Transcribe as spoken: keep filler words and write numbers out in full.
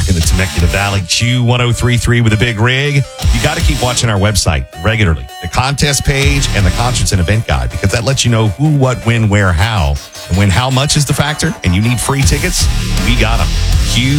rocking the Temecula Valley Q ten thirty-three with a big rig. You got to keep watching our website regularly, the contest page and the concerts and event guide, because that lets you know who, what, when, where, how. And when how much is the factor and you need free tickets, we got them. Q